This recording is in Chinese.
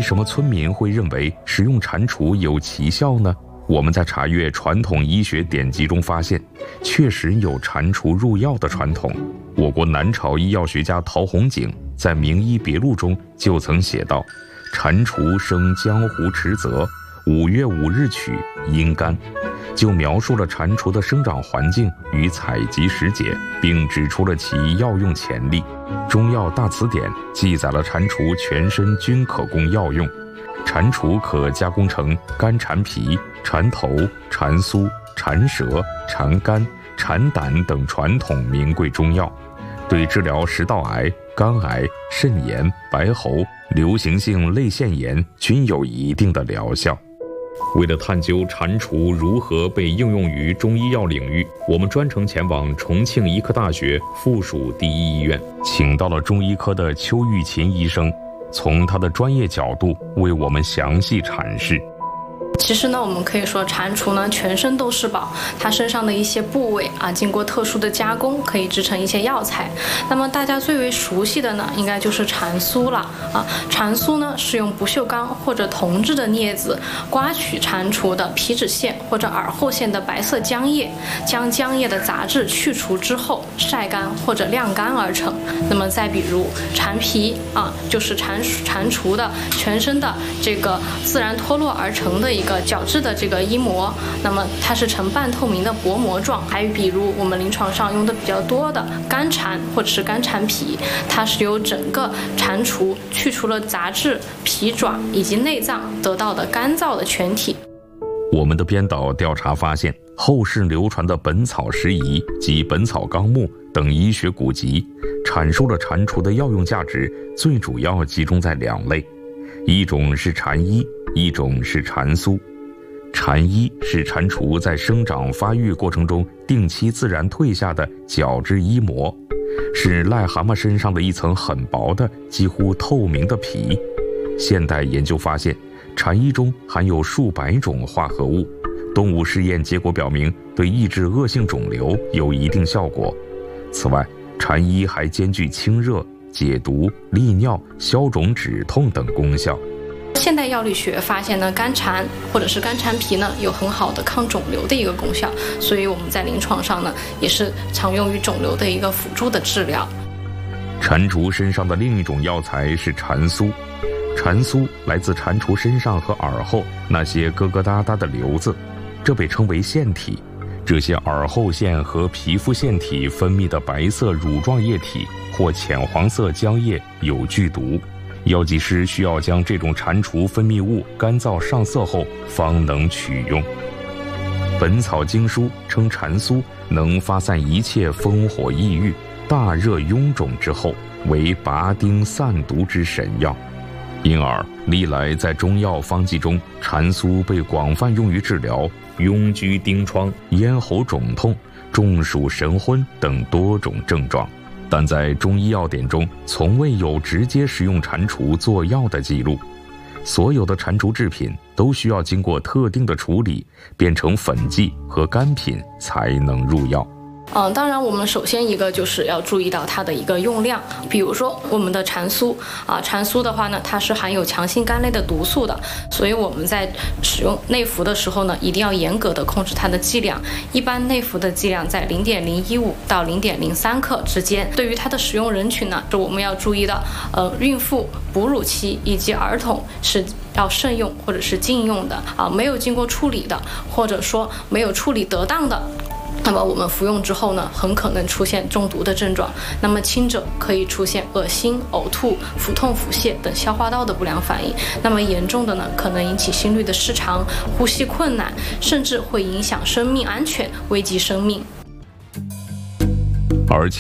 什么村民会认为食用蟾蜍有奇效呢？我们在查阅传统医学典籍中发现，确实有蟾蜍入药的传统。我国南朝医药学家陶弘景在《名医别录》中就曾写道：“蟾蜍生江湖池泽，5月5日取，阴干。”就描述了蟾蜍的生长环境与采集时节，并指出了其药用潜力。中药大辞典记载了蟾蜍全身均可供药用。蟾蜍可加工成干蟾皮、蟾头、蟾酥、蟾舌、蟾肝、蟾胆等传统名贵中药，对治疗食道癌、肝癌、肾炎、白喉、流行性泪腺炎均有一定的疗效。为了探究蟾蜍如何被应用于中医药领域，我们专程前往重庆医科大学附属第一医院，请到了中医科的邱玉琴医生，从他的专业角度为我们详细阐释。 其实呢，我们可以说蟾蜍呢全身都是宝，它身上的一些部位经过特殊的加工，可以制成一些药材。那么大家最为熟悉的呢，应该就是蟾酥了蟾酥呢是用不锈钢或者铜制的镊子刮取蟾蜍的皮脂腺或者耳后腺的白色浆液，将浆液的杂质去除之后晒干或者晾干而成。那么再比如蟾皮就是蟾蜍的全身的这个自然脱落而成的一个角质的这个衣膜，那么它是呈半透明的薄膜状。还有比如我们临床上用的比较多的干蟾或者是干蟾皮，它是由整个蟾蜍去除了杂质、皮爪以及内脏得到的干燥的全体。 我们的编导调查发现，后世流传的《本草拾遗》及《本草纲目》等医学古籍阐述了蟾蜍的药用价值，最主要集中在2类，一种是蟾衣，一种是蟾酥。蟾衣是蟾蜍在生长发育过程中定期自然褪下的角质衣膜，是癞蛤蟆身上的一层很薄的几乎透明的皮。现代研究发现，蟾衣中含有数百种化合物，动物试验结果表明对抑制恶性肿瘤有一定效果。此外，蟾衣还兼具清热、解毒、利尿、消肿止痛等功效。 现代药理学发现呢，干蟾或者是干蟾皮呢有很好的抗肿瘤的一个功效，所以我们在临床上呢也是常用于肿瘤的一个辅助的治疗。 蟾蜍身上的另一种药材是蟾酥，蟾酥来自蟾蜍身上和耳后那些疙疙瘩瘩的瘤子，这被称为腺体。这些耳后腺和皮肤腺体分泌的白色乳状液体或浅黄色浆液有剧毒，药剂师需要将这种蟾蜍分泌物干燥上色后方能取用。《本草经书》称蟾酥能发散一切风火抑郁、大热臃肿之后，为拔钉散毒之神药。因而历来在中药方剂中，蟾酥被广泛用于治疗痈疽疔疮、咽喉肿痛、中暑神昏等多种症状。但在中医药典中，从未有直接食用蟾蜍做药的记录。所有的蟾蜍制品都需要经过特定的处理，变成粉剂和干品才能入药。 当然我们首先一个就是要注意到它的一个用量，比如说我们的蟾酥蟾酥的话呢，它是含有强性苷类的毒素的，所以我们在使用内服的时候呢，一定要严格的控制它的剂量。一般内服的剂量在0.015到0.03克之间。对于它的使用人群呢，我们要注意到孕妇、哺乳期以及儿童是要慎用或者是禁用的没有经过处理的，或者说没有处理得当的，那么我们服用之后呢，很可能出现中毒的症状。那么轻者可以出现恶心、呕吐、腹痛、腹泻等消化道的不良反应。那么严重的呢，可能引起心律的失常、呼吸困难，甚至会影响生命安全，危及生命。 而且